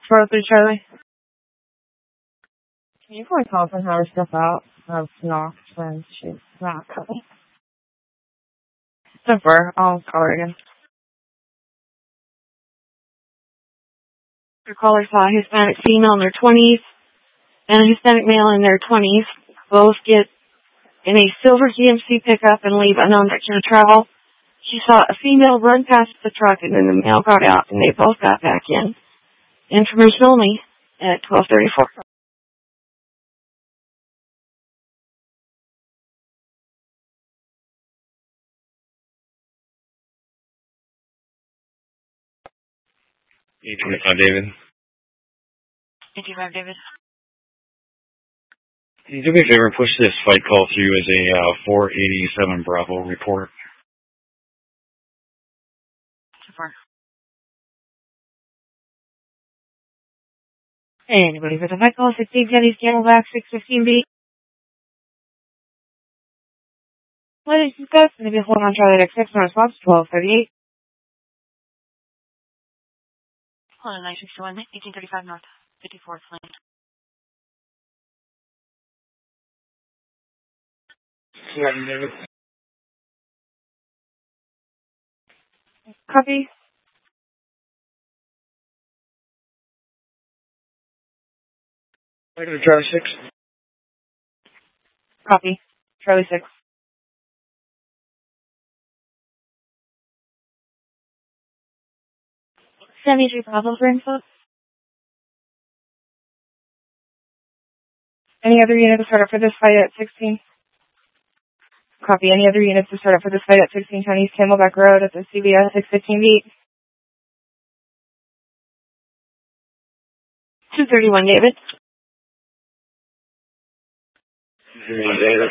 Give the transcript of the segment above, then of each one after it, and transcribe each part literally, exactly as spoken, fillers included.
four oh three Charlie. Can you point Thompson have her stuff out? I've knocked when she's not coming. Super, I'll call her again. Your caller saw a Hispanic female in their twenties and a Hispanic male in their twenties. Both get in a silver G M C pickup and leave unknown direction of travel. She saw a female run past the truck and then the male got out and they both got back in. Information only at twelve thirty-four. eight twenty-five David. eight twenty-five David. Can you do me a favor and push this fight call through as a uh, four eighty-seven Bravo report? Super. Hey, anybody for the fight call? sixteen Kenny's Camelback, six fifteen B. What is discussed? Maybe hold on Charlie X six on response twelve thirty-eight. Hold on, nine sixty-one, eighteen thirty-five North, fifty-fourth Lane. Copy. Negative Charlie six. Copy. Charlie six. seventy-three Bravo for info. Any other unit to start up for this fight at sixteen? Copy. Any other units to start up for this fight at sixteen Chinese Camelback Road at the C B S six fifteen B? two thirty-one David. two thirty-one David.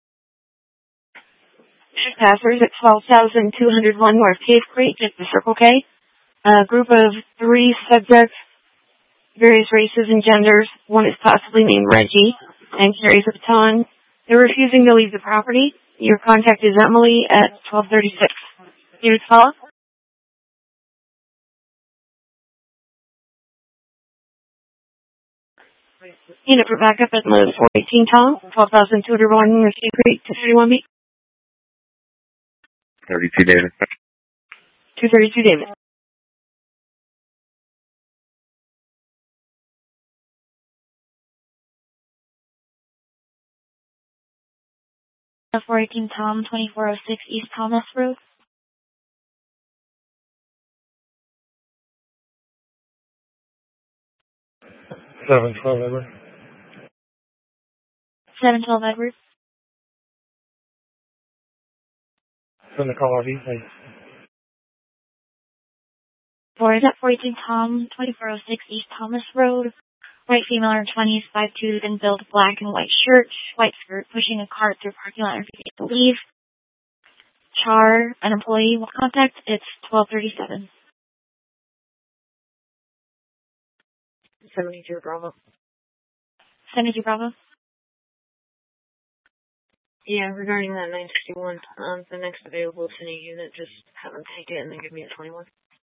Passers at twelve thousand two hundred one North Cave Creek at the Circle K. A group of three subjects, various races and genders. One is possibly named Reggie and carries a baton. They're refusing to leave the property. Your contact is Emily at twelve thirty-six. Here's follow. Unit for backup at Liz four eighteen Tom, twelve thousand two hundred one North Cave Creek, two thirty-one B. thirty-two David. two thirty-two David. four eighteen Tom, twenty-four oh six East Thomas Road. seven twelve Edward. seven twelve Edward. Send the call R V, please. Four is at four eighteen Tom, twenty-four oh six East Thomas Road. White female in her twenties, five two, then build black and white shirt, white skirt, pushing a cart through parking lot to leave. Char, an employee, will contact. It's twelve thirty-seven. seventy-two Bravo. seventy-two Bravo? Yeah, regarding that nine sixty-one, um, the next available Cine unit, just have them take it and then give me a twenty-one.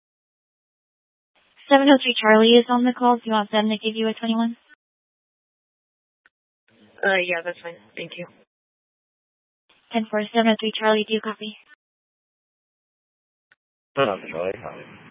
seven oh three Charlie is on the call. Do you want them to give you a twenty-one? Uh, yeah, that's fine. Thank you. ten four seven oh three Charlie, do you copy? Turn on Charlie.